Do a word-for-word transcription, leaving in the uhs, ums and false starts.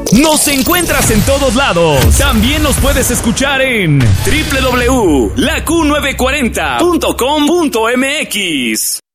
Nos encuentras en todos lados. También nos puedes escuchar en doble u doble u doble u punto la q novecientos cuarenta punto com punto m x.